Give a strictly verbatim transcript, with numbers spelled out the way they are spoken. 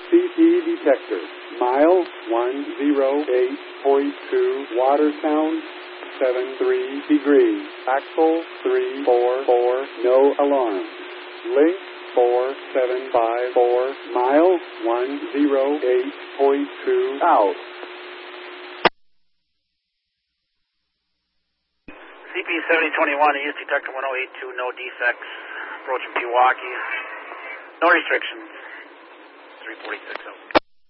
C P detector. Mile one oh eight point two. Water sound seven three degrees. Axle three four four. No alarm. Link four seven five four. Mile one oh eight point two. Out. C P seventy twenty-one, East Detector one oh eight two, no defects. Approaching Pewaukee. No restrictions. three forty-six out.